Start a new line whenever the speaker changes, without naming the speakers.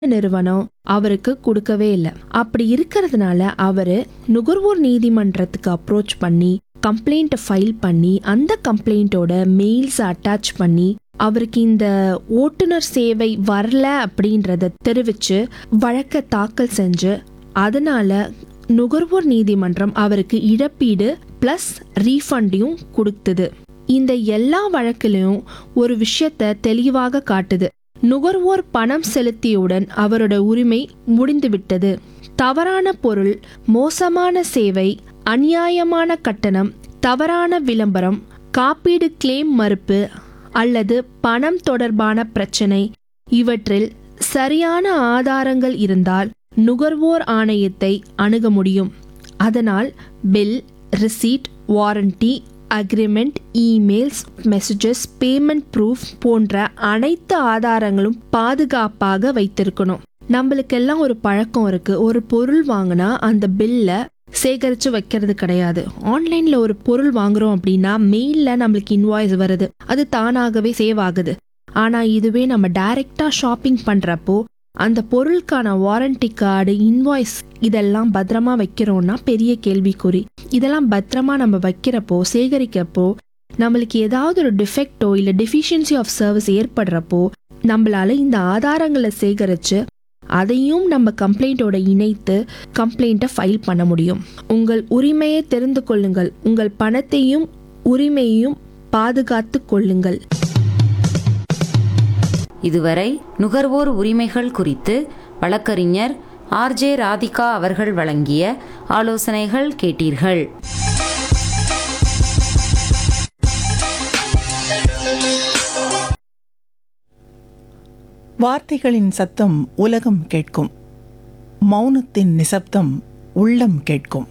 நிறுவனம் அவருக்கு கொடுக்கவே இல்லை. அப்படி இருக்கிறதுனால அவரு நுகர்வோர் நீதிமன்றத்துக்கு அப்ரோச் பண்ணி கம்ப்ளைண்ட் ஃபைல் பண்ணி அந்த கம்ப்ளைண்டோட மெயில்ஸ் அட்டாச் பண்ணி அவருக்கு இந்த ஓட்டுநர் சேவை வரல அப்படின்றத தெரிவிச்சு வழக்க தாக்கல் செஞ்சு அதனால நுகர்வோர் நீதிமன்றம் அவருக்கு இழப்பீடு பிளஸ் ரீஃபண்டையும் கொடுத்தது. இந்த எல்லா வழக்கிலையும் ஒரு விஷயத்த தெளிவாக காட்டுது. நுகர்வோர் பணம் செலுத்தியவுடன் அவரோட உரிமை முடிந்துவிட்டது. தவறான பொருள், மோசமான சேவை, அநியாயமான கட்டணம், தவறான விளம்பரம், காப்பீடு கிளைம் மறுப்பு அல்லது பணம் தொடர்பான பிரச்சனை இவற்றில் சரியான ஆதாரங்கள் இருந்தால் நுகர்வோர் ஆணையத்தை அணுக முடியும். அதனால் bill, receipt, warranty, agreement, emails, messages, payment proof போன்ற அனைத்து ஆதாரங்களும் பாதுகாப்பாக வைத்திருக்கணும். நம்மளுக்கெல்லாம் ஒரு பழக்கம் இருக்கு. ஒரு பொருள் வாங்கினா அந்த பில்லை சேகரித்து வைக்கிறது கிடையாது. ஆன்லைன்ல ஒரு பொருள் வாங்குறோம் அப்படின்னா மெயில்ல நம்மளுக்கு இன்வாய்ஸ் வருது, அது தானாகவே சேவ் ஆகுது. ஆனா இதுவே நம்ம டைரக்டா ஷாப்பிங் பண்றப்போ அந்த பொருளுக்கான வாரண்டி கார்டு, இன்வாய்ஸ் இதெல்லாம் பத்திரமா வைக்கிறோம்னா பெரிய கேள்விக்குறி. இதெல்லாம் பத்திரமா நம்ம வைக்கிறப்போ சேகரிக்கப்போ நம்மளுக்கு ஏதாவது ஒரு டிஃபெக்டோ இல்லை டெஃபிஷியன்சி ஆஃப் சர்வீஸ் ஏற்படுறப்போ நம்மளால இந்த ஆதாரங்களை சேகரித்து அதையும் நம்ம கம்ப்ளைண்டோட இணைத்து கம்ப்ளைண்ட்டை ஃபைல் பண்ண முடியும். உங்கள் உரிமையை தெரிந்து கொள்ளுங்கள். உங்கள் பணத்தையும் உரிமையையும் பாதுகாத்து கொள்ளுங்கள்.
இதுவரை நுகர்வோர் உரிமைகள் குறித்து வழக்கறிஞர் ஆர்.ஜே. ராதிகா அவர்கள் வழங்கிய ஆலோசனைகள் கேட்டீர்கள்.
வார்த்தைகளின் சத்தம் உலகம் கேட்கும், மௌனத்தின் நிசப்தம் உள்ளம் கேட்கும்.